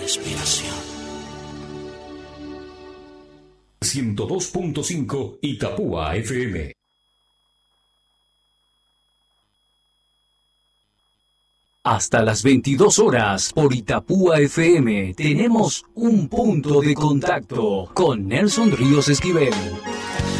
respiración. 102.5 Itapúa FM. Hasta las 22 horas por Itapúa FM tenemos un punto de contacto con Nelson Ríos Esquivel.